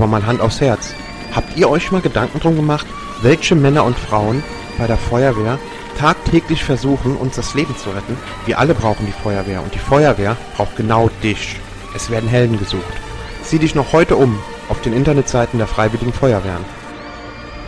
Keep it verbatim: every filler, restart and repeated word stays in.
aber mal Hand aufs Herz. Habt ihr euch mal Gedanken drum gemacht, welche Männer und Frauen bei der Feuerwehr tagtäglich versuchen, uns das Leben zu retten? Wir alle brauchen die Feuerwehr und die Feuerwehr braucht genau dich. Es werden Helden gesucht. Sieh dich noch heute um auf den Internetseiten der Freiwilligen Feuerwehren.